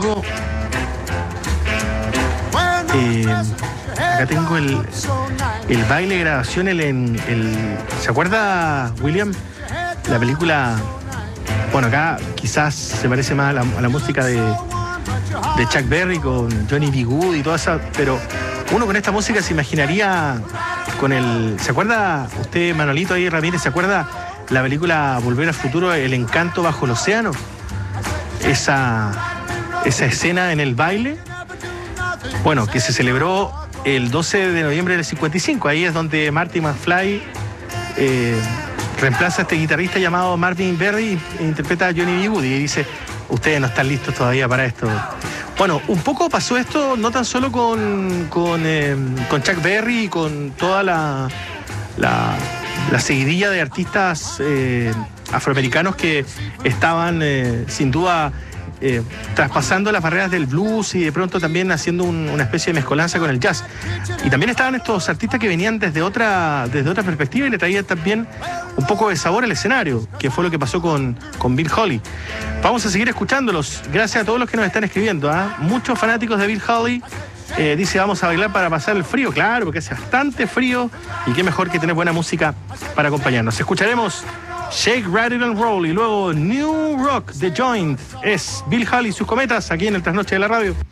tengo... acá tengo el baile de grabación, ¿se acuerda, William? La película... Bueno, acá quizás se parece más a la música de Chuck Berry con Johnny B. Good y toda esa, pero uno con esta música se imaginaría con el... ¿Se acuerda usted, Manolito ahí, Ramírez, se acuerda la película Volver al Futuro, El Encanto bajo el océano? Esa escena en el baile, bueno, que se celebró el 12 de noviembre del 55, ahí es donde Marty McFly reemplaza a este guitarrista llamado Marvin Berry e interpreta a Johnny B. Good y dice, ustedes no están listos todavía para esto. Bueno, un poco pasó esto no tan solo con Chuck Berry y con toda la seguidilla de artistas afroamericanos que estaban sin duda traspasando las barreras del blues y de pronto también haciendo una especie de mezcolanza con el jazz. Y también estaban estos artistas que venían desde otra perspectiva y le traían también un poco de sabor al escenario, que fue lo que pasó con Bill Haley. Vamos a seguir escuchándolos. Gracias a todos los que nos están escribiendo, ¿eh? Muchos fanáticos de Bill Haley. Dice, vamos a bailar para pasar el frío. Claro, porque hace bastante frío y qué mejor que tener buena música para acompañarnos. Escucharemos Shake, Rattle and Roll y luego New Rock, The Joint. Es Bill Haley y sus cometas aquí en el Trasnoche de la Radio.